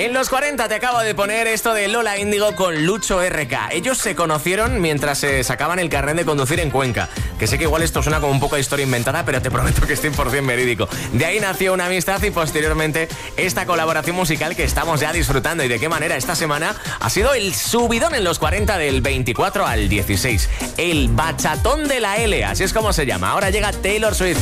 En los 40 te acabo de poner esto de Lola Índigo con Lucho RK. Ellos se conocieron mientras se sacaban el carnet de conducir en Cuenca. Que sé que igual esto suena como un poco de historia inventada, pero te prometo que es 100% verídico. De ahí nació una amistad y posteriormente esta colaboración musical que estamos ya disfrutando. Y de qué manera esta semana ha sido el subidón en los 40 del 24 al 16. El bachatón de la L, así es como se llama. Ahora llega Taylor Swift.